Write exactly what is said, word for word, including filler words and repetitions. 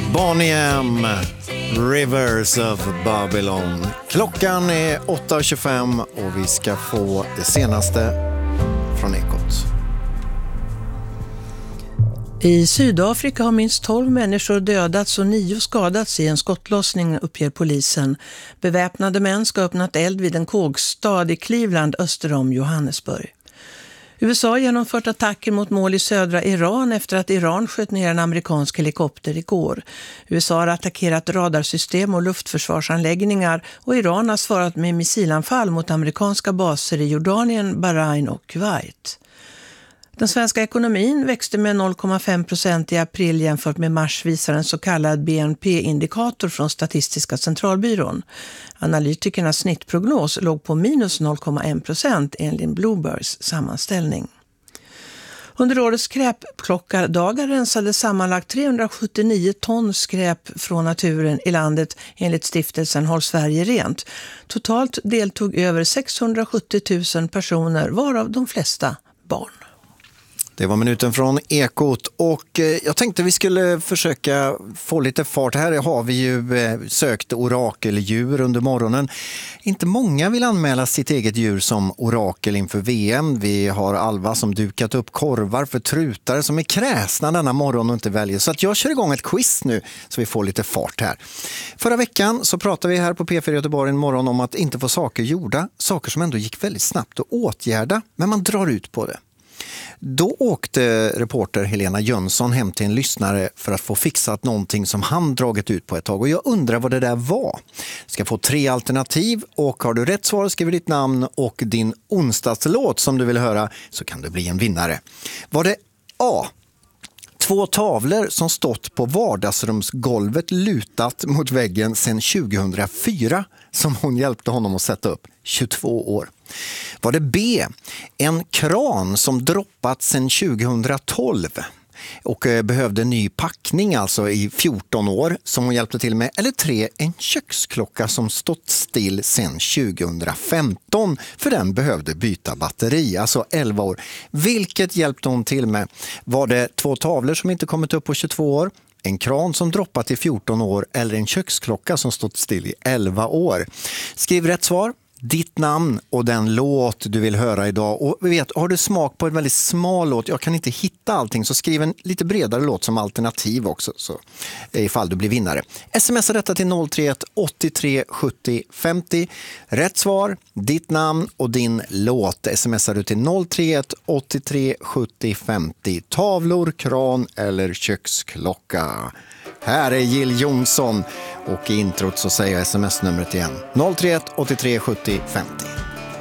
Bonnie M, Rivers of Babylon. Klockan är åtta och tjugofem och vi ska få det senaste från Ekot. I Sydafrika har minst tolv människor dödats och nio skadats i en skottlossning, uppger polisen. Beväpnade män ska ha öppnat eld vid en kågstad i Cleveland öster om Johannesburg. U S A har genomfört attacker mot mål i södra Iran efter att Iran sköt ner en amerikansk helikopter igår. U S A har attackerat radarsystem och luftförsvarsanläggningar och Iran har svarat med missilanfall mot amerikanska baser i Jordanien, Bahrain och Kuwait. Den svenska ekonomin växte med noll komma fem procent i april jämfört med mars, visar en så kallad B N P-indikator från Statistiska centralbyrån. Analytikernas snittprognos låg på minus noll komma en procent enligt Bloombergs sammanställning. Under årets skräpplockardagar rensade sammanlagt trehundrasjuttionio ton skräp från naturen i landet enligt stiftelsen Håll Sverige rent. Totalt deltog över sexhundrasjuttio tusen personer, varav de flesta barn. Det var minuten från Ekot och jag tänkte vi skulle försöka få lite fart. Här har vi ju sökt orakeldjur under morgonen. Inte många vill anmäla sitt eget djur som orakel inför V M. Vi har Alva som dukat upp korvar för trutare som är kräsna denna morgon och inte väljer. Så att jag kör igång ett quiz nu så vi får lite fart här. Förra veckan så pratade vi här på P fyra Göteborg en morgon om att inte få saker gjorda. Saker som ändå gick väldigt snabbt att åtgärda, men man drar ut på det. Då åkte reporter Helena Jönsson hem till en lyssnare för att få fixat någonting som han dragit ut på ett tag. Och jag undrar vad det där var. Du ska få tre alternativ och har du rätt svar skriver ditt namn och din onsdagslåt som du vill höra så kan du bli en vinnare. Var det A? Två tavlor som stått på vardagsrumsgolvet lutat mot väggen sedan tjugohundrafyra som hon hjälpte honom att sätta upp, tjugotvå år. Var det B? En kran som droppat sedan tjugohundratolv och behövde ny packning alltså i fjorton år som hon hjälpte till med. Eller tre, en köksklocka som stått still sedan tjugohundrafemton för den behövde byta batteri, alltså elva år. Vilket hjälpte hon till med? Var det två tavlor som inte kommit upp på tjugotvå år? En kran som droppat i fjorton år eller en köksklocka som stått still i elva år? Skriv rätt svar, ditt namn och den låt du vill höra idag. Och vi vet, har du smak på en väldigt smal låt, jag kan inte hitta allting, så skriv en lite bredare låt som alternativ också, så ifall du blir vinnare. Smsa detta till noll tre ett åttiotre sjuttio femtio. Rätt svar, ditt namn och din låt. Smsar du till noll tre ett åttiotre sjuttio femtio. Tavlor, kran eller köksklocka. Här är Jill Johnson och i introt så säger jag sms-numret igen. noll tre ett åttiotre sjuttio femtio.